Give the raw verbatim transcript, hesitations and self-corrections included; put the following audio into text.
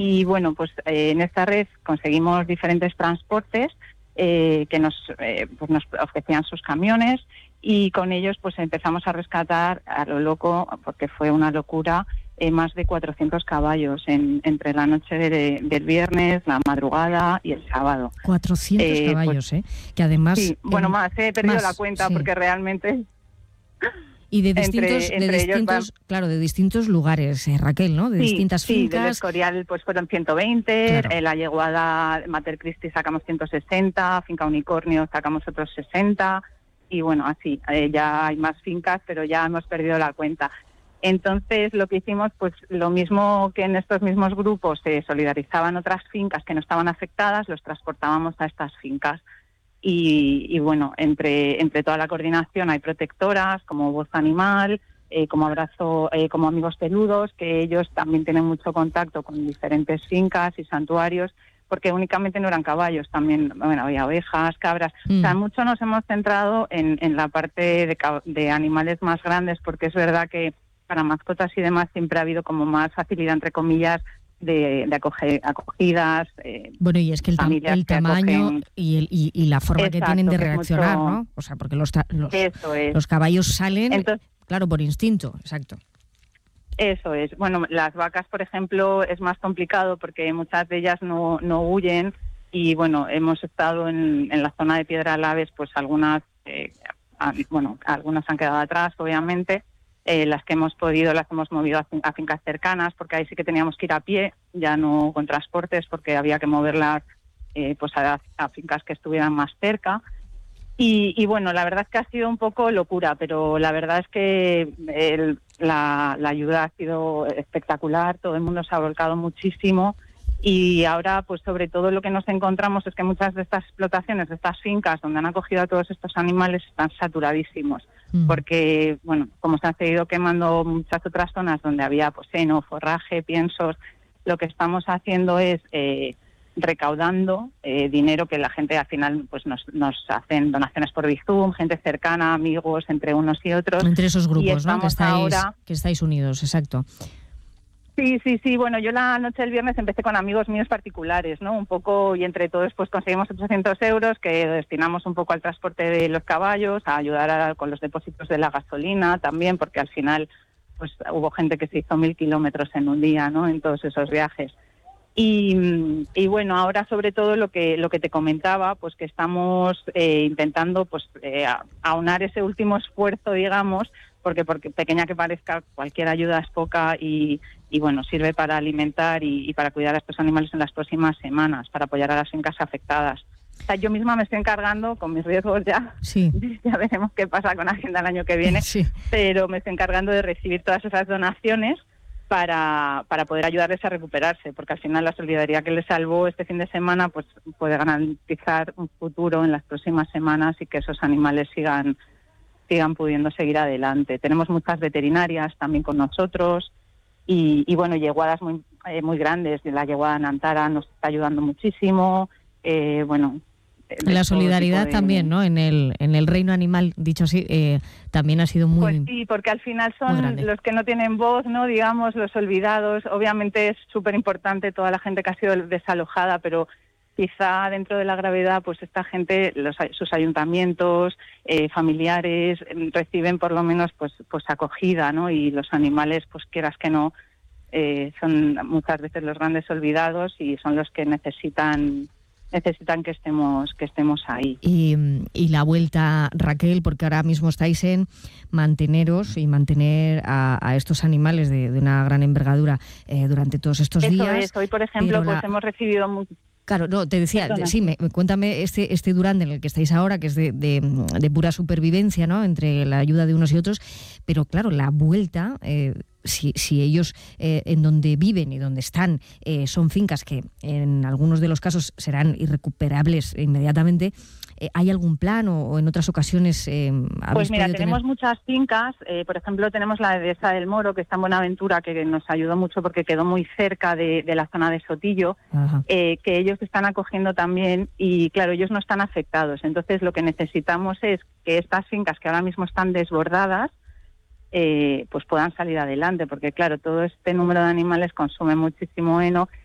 Y bueno, pues eh, en esta red conseguimos diferentes transportes eh, que nos, eh, pues nos ofrecían sus camiones, y con ellos pues empezamos a rescatar a lo loco, porque fue una locura, eh, más de cuatrocientos caballos en, entre la noche de, del viernes, la madrugada y el sábado. cuatrocientos Eh, caballos, pues, ¿eh? Que además... Sí, bueno, en, más, he perdido más, la cuenta sí. porque realmente... Y de distintos, entre, entre de ellos distintos, van... claro, de distintos lugares, eh, Raquel, ¿no? De sí, distintas sí, del fincas. Escorial pues fueron ciento veinte, Claro. en la Yeguada Mater Christi sacamos ciento sesenta, Finca Unicornio sacamos otros sesenta, y bueno, así, eh, ya hay más fincas, pero ya hemos perdido la cuenta. Entonces, lo que hicimos, pues lo mismo que en estos mismos grupos se solidarizaban otras fincas que no estaban afectadas, los transportábamos a estas fincas. Y, y bueno, entre, entre toda la coordinación hay protectoras como Voz Animal, eh, como Abrazo, eh, como Amigos Peludos, que ellos también tienen mucho contacto con diferentes fincas y santuarios, porque únicamente no eran caballos, también bueno, había ovejas, cabras. Mm. O sea, mucho nos hemos centrado en, en la parte de, de animales más grandes, porque es verdad que para mascotas y demás siempre ha habido como más facilidad, entre comillas, de, de acoger, acogidas. Eh, bueno, y es que el, tam- el tamaño acogen... y, el, y, y la forma Exacto, que tienen de reaccionar, mucho... ¿no? O sea, porque los, ta- los, los caballos salen, Entonces, claro, por instinto, exacto. Eso es. Bueno, las vacas, por ejemplo, es más complicado porque muchas de ellas no, no huyen, y bueno, hemos estado en, en la zona de Piedra Laves, pues algunas, eh, bueno, algunas han quedado atrás, obviamente. Eh, las que hemos podido las hemos movido a, fin- a fincas cercanas, porque ahí sí que teníamos que ir a pie, ya no con transportes, porque había que moverlas eh, pues a, a fincas que estuvieran más cerca. Y, y bueno, la verdad es que ha sido un poco locura, pero la verdad es que el, la, la ayuda ha sido espectacular, todo el mundo se ha volcado muchísimo, y ahora pues sobre todo lo que nos encontramos es que muchas de estas explotaciones, de estas fincas donde han acogido a todos estos animales, están saturadísimos, mm. porque bueno, como se han seguido quemando muchas otras zonas donde había pues heno, forraje, piensos, lo que estamos haciendo es eh, recaudando eh, dinero que la gente al final pues nos, nos hacen donaciones por Bizum, gente cercana, amigos, entre unos y otros. Entre esos grupos, ¿no? Que estáis, ahora... que estáis unidos, exacto. Sí, sí, sí. Bueno, yo la noche del viernes empecé con amigos míos particulares, ¿no? Un poco, y entre todos pues conseguimos ochocientos euros que destinamos un poco al transporte de los caballos, a ayudar a, con los depósitos de la gasolina también, porque al final pues hubo gente que se hizo mil kilómetros en un día, ¿no? En todos esos viajes. Y, y bueno, ahora sobre todo lo que lo que te comentaba, pues que estamos eh, intentando pues eh, aunar ese último esfuerzo, digamos, porque porque pequeña que parezca, cualquier ayuda es poca, y, y bueno, sirve para alimentar y, y para cuidar a estos animales en las próximas semanas, para apoyar a las fincas afectadas. O sea, yo misma me estoy encargando, con mis riesgos ya, sí. ya veremos qué pasa con Hacienda el año que viene, sí. pero me estoy encargando de recibir todas esas donaciones para, para poder ayudarles a recuperarse, porque al final la solidaridad que les salvó este fin de semana pues puede garantizar un futuro en las próximas semanas, y que esos animales sigan sigan pudiendo seguir adelante. Tenemos muchas veterinarias también con nosotros, y, y bueno, yeguadas muy eh, muy grandes. La yeguada Nantara nos está ayudando muchísimo. Eh, bueno, la solidaridad de... también, ¿no? En el en el reino animal, dicho así, eh, también ha sido muy... Pues sí, porque al final son los que no tienen voz, ¿no? Digamos, los olvidados. Obviamente es súper importante toda la gente que ha sido desalojada, pero quizá dentro de la gravedad, pues esta gente, los, sus ayuntamientos, eh, familiares, reciben por lo menos pues pues acogida, ¿no? Y los animales, pues quieras que no, eh, son muchas veces los grandes olvidados, y son los que necesitan necesitan que estemos que estemos ahí. Y, y la vuelta, Raquel, porque ahora mismo estáis en manteneros y mantener a, a estos animales de, de una gran envergadura eh, durante todos estos Eso días. Es. Hoy, por ejemplo, pues la... hemos recibido mucho. Claro, no, te decía, de, sí, me, cuéntame este este Durande en el que estáis ahora, que es de, de, de pura supervivencia, ¿no? Entre la ayuda de unos y otros, pero claro, la vuelta, eh, si, si ellos eh, en donde viven y donde están eh, son fincas que en algunos de los casos serán irrecuperables inmediatamente, eh, ¿hay algún plan o, o en otras ocasiones eh, habéis Pues mira, podido tenemos tener... muchas fincas, eh, por ejemplo tenemos la de Dehesa del Moro, que está en Buenaventura, que nos ayudó mucho porque quedó muy cerca de, de la zona de Sotillo, eh, que ellos están acogiendo también, y claro, ellos no están afectados. Entonces lo que necesitamos es que estas fincas que ahora mismo están desbordadas, eh, pues puedan salir adelante, porque claro, todo este número de animales consume muchísimo heno,